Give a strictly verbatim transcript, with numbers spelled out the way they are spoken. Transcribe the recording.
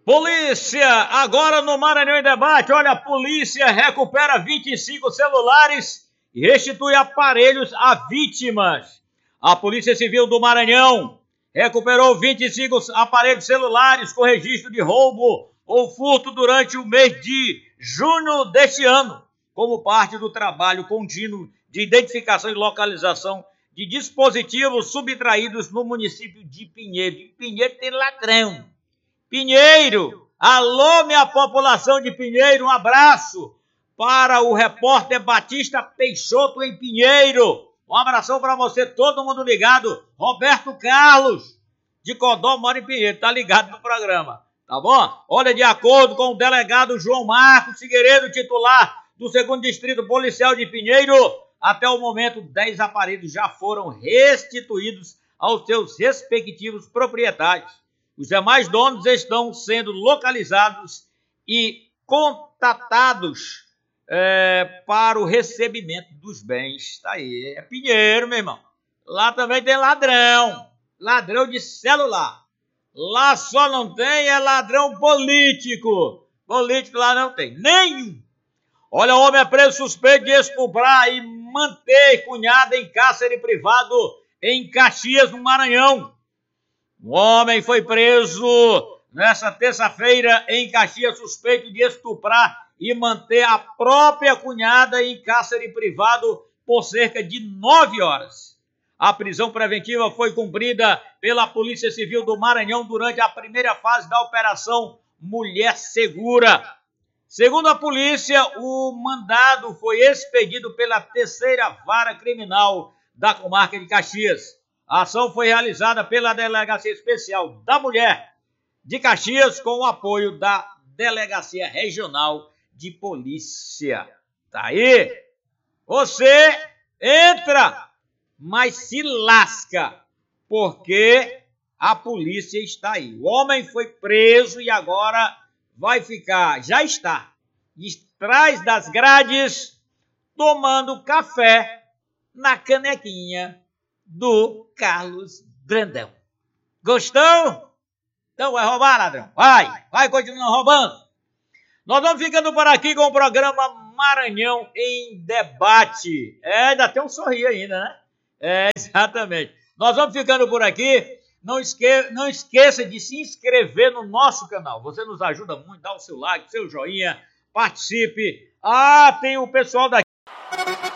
Polícia, agora no Maranhão em Debate, olha, a polícia recupera vinte e cinco celulares e restitui aparelhos a vítimas. A Polícia Civil do Maranhão recuperou vinte e cinco aparelhos celulares com registro de roubo ou furto durante o mês de junho deste ano, como parte do trabalho contínuo de identificação e localização de dispositivos subtraídos no município de Pinheiro. Em Pinheiro tem ladrão. Pinheiro, alô minha população de Pinheiro, um abraço para o repórter Batista Peixoto em Pinheiro. Um abração para você, todo mundo ligado. Roberto Carlos, de Codó, mora em Pinheiro, tá ligado no programa, tá bom? Olha, de acordo com o delegado João Marcos Figueiredo, titular do segundo Distrito Policial de Pinheiro, até o momento, dez aparelhos já foram restituídos aos seus respectivos proprietários. Os demais donos estão sendo localizados e contatados é, para o recebimento dos bens. Tá aí, é Pinheiro, meu irmão. Lá também tem ladrão, ladrão de celular. Lá só não tem é ladrão político. Político lá não tem, nenhum. Olha, o homem é preso suspeito de estuprar e manter cunhada em cárcere privado em Caxias, no Maranhão. Um homem foi preso nesta terça-feira em Caxias, suspeito de estuprar e manter a própria cunhada em cárcere privado por cerca de nove horas. A prisão preventiva foi cumprida pela Polícia Civil do Maranhão durante a primeira fase da Operação Mulher Segura. Segundo a polícia, o mandado foi expedido pela terceira vara criminal da comarca de Caxias. A ação foi realizada pela Delegacia Especial da Mulher de Caxias com o apoio da Delegacia Regional de Polícia. Tá aí? Você entra, mas se lasca, porque a polícia está aí. O homem foi preso e agora vai ficar, já está, atrás das grades, tomando café na canequinha do Carlos Brandão. Gostou? Então vai roubar, ladrão. Vai, vai continuar roubando. Nós vamos ficando por aqui com o programa Maranhão em Debate. É, ainda tem um sorriso ainda, né? É, exatamente. Nós vamos ficando por aqui. Não, esque... Não esqueça de se inscrever no nosso canal. Você nos ajuda muito. Dá o seu like, seu joinha, participe. Ah, tem o pessoal daqui.